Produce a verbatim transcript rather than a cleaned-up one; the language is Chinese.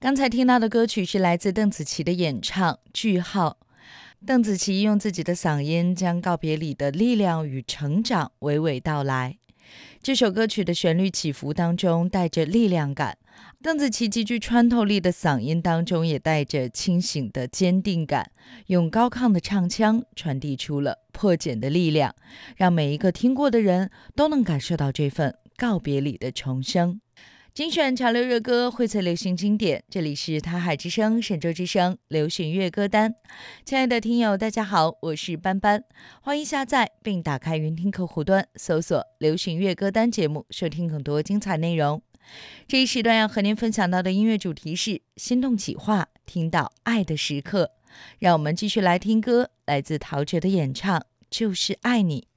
刚才听到的歌曲是来自邓紫棋的演唱《句号》。邓紫棋用自己的嗓音将告别里的力量与成长娓娓道来。这首歌曲的旋律起伏当中带着力量感，邓紫棋极具穿透力的嗓音当中也带着清醒的坚定感，用高亢的唱腔传递出了破茧的力量，让每一个听过的人都能感受到这份告别里的重生。精选潮流热歌，荟萃流行经典，这里是台海之声、沈州之声流行乐歌单。亲爱的听友大家好，我是班班，欢迎下载并打开云听客户端，搜索流行乐歌单节目，收听更多精彩内容。这一时段要和您分享到的音乐主题是心动企划，听到爱的时刻。让我们继续来听歌，来自陶喆的演唱《就是爱你》。